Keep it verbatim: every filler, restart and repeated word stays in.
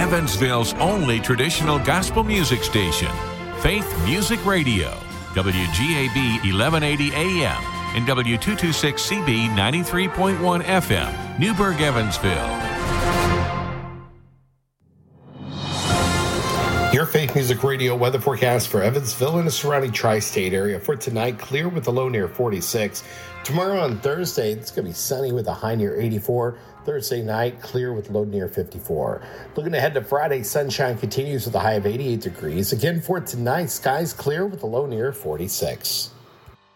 Evansville's only traditional gospel music station, Faith Music Radio, W G A B eleven eighty A M and W two twenty-six C B ninety-three point one F M, Newburgh, Evansville. Your Faith Music Radio weather forecast for Evansville and the surrounding tri-state area. For tonight, clear with a low near forty-six. Tomorrow on Thursday, it's going to be sunny with a high near eighty-four. Thursday night, clear with low near fifty-four. Looking ahead to Friday, sunshine continues with a high of eighty-eight degrees. Again, for tonight, skies clear with a low near forty-six.